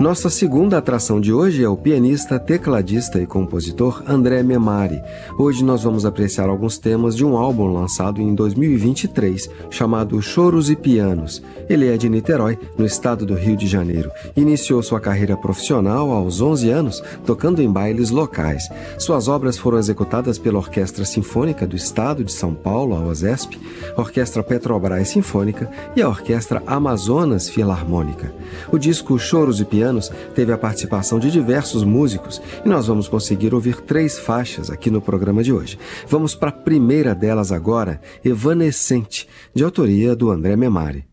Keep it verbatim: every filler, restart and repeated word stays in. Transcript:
Nossa segunda atração de hoje é o pianista, tecladista e compositor André Memari. Hoje nós vamos apreciar alguns temas de um álbum lançado em dois mil e vinte e três, chamado Choros e Pianos. Ele é de Niterói, no estado do Rio de Janeiro. Iniciou sua carreira profissional aos onze anos, tocando em bailes locais. Suas obras foram executadas pela Orquestra Sinfônica do Estado de São Paulo, a OSESP, Orquestra Petrobras Sinfônica e a Orquestra Amazonas Filarmônica. O disco Choros e Pianos teve a participação de diversos músicos e nós vamos conseguir ouvir três faixas aqui no programa de hoje. Vamos para a primeira delas agora, Evanescente, de autoria do André Memari.